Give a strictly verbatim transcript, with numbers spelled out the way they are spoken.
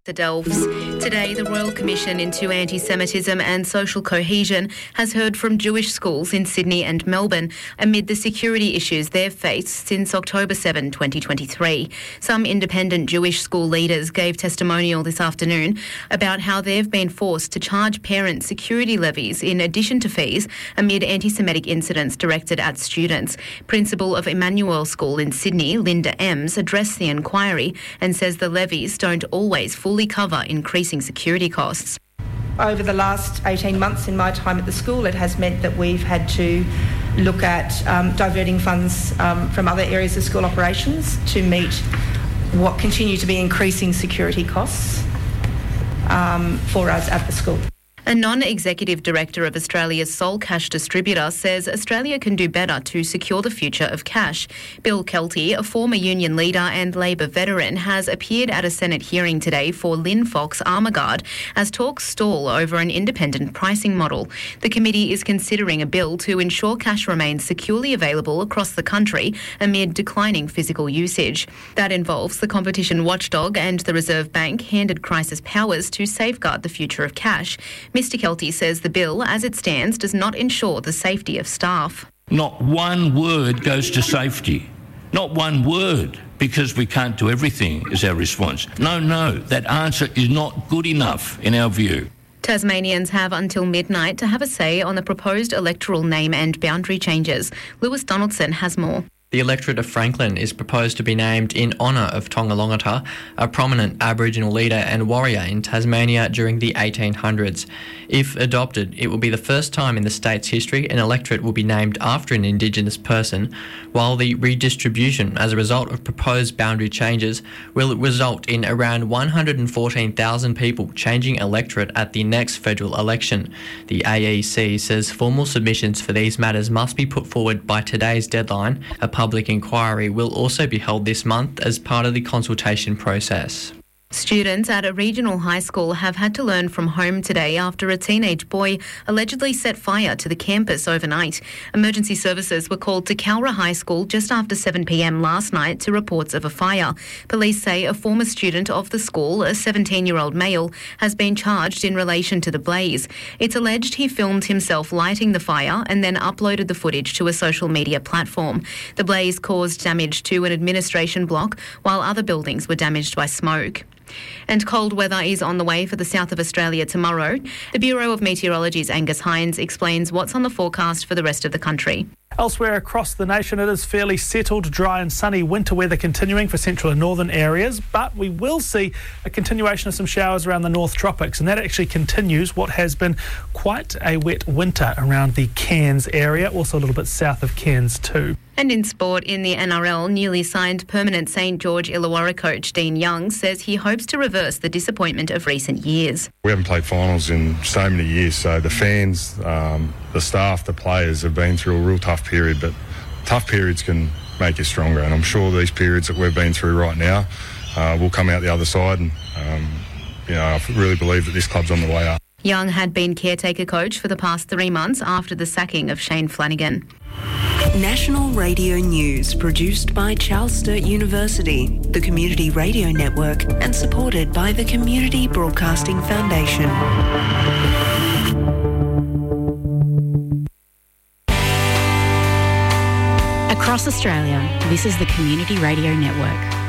The Delphs. Today, the Royal Commission into Anti-Semitism and Social Cohesion has heard from Jewish schools in Sydney and Melbourne amid the security issues they've faced since October seventh, twenty twenty-three. Some independent Jewish school leaders gave testimonial this afternoon about how they've been forced to charge parents security levies in addition to fees amid anti-Semitic incidents directed at students. Principal of Emmanuel School in Sydney, Linda Ems, addressed the inquiry and says the levies don't always fully cover increasing security costs. Over the last eighteen months in my time at the school, it has meant that we've had to look at um, diverting funds um, from other areas of school operations to meet what continue to be increasing security costs um, for us at the school. A non-executive director of Australia's sole cash distributor says Australia can do better to secure the future of cash. Bill Kelty, a former union leader and Labor veteran, has appeared at a Senate hearing today for Linfox Armaguard as talks stall over an independent pricing model. The committee is considering a bill to ensure cash remains securely available across the country amid declining physical usage. That involves the competition watchdog and the Reserve Bank handed crisis powers to safeguard the future of cash. Mister Kelty says the bill, as it stands, does not ensure the safety of staff. Not one word goes to safety. Not one word, because we can't do everything, is our response. No, no, that answer is not good enough in our view. Tasmanians have until midnight to have a say on the proposed electoral name and boundary changes. Lewis Donaldson has more. The electorate of Franklin is proposed to be named in honour of Tonga-Longata, a prominent Aboriginal leader and warrior in Tasmania during the eighteen hundreds. If adopted, it will be the first time in the state's history an electorate will be named after an Indigenous person, while the redistribution as a result of proposed boundary changes will result in around one hundred fourteen thousand people changing electorate at the next federal election. The A E C says formal submissions for these matters must be put forward by today's deadline. A public inquiry will also be held this month as part of the consultation process. Students at a regional high school have had to learn from home today after a teenage boy allegedly set fire to the campus overnight. Emergency services were called to Cowra High School just after seven p m last night to reports of a fire. Police say a former student of the school, a seventeen-year-old male, has been charged in relation to the blaze. It's alleged he filmed himself lighting the fire and then uploaded the footage to a social media platform. The blaze caused damage to an administration block, while other buildings were damaged by smoke. And cold weather is on the way for the south of Australia tomorrow. The Bureau of Meteorology's Angus Hines explains what's on the forecast for the rest of the country. Elsewhere across the nation, it is fairly settled, dry and sunny winter weather continuing for central and northern areas, but we will see a continuation of some showers around the North Tropics, and that actually continues what has been quite a wet winter around the Cairns area, also a little bit south of Cairns too. And in sport, in the N R L, newly signed permanent St George Illawarra coach Dean Young says he hopes to reverse the disappointment of recent years. We haven't played finals in so many years, so the fans, um, the staff, the players have been through a real tough period, but tough periods can make you stronger, and I'm sure these periods that we've been through right now uh, will come out the other side, and um, you know, I really believe that this club's on the way up. Young had been caretaker coach for the past three months after the sacking of Shane Flanagan. National Radio News, produced by Charles Sturt University, the Community Radio Network, and supported by the Community Broadcasting Foundation. Across Australia, this is the Community Radio Network.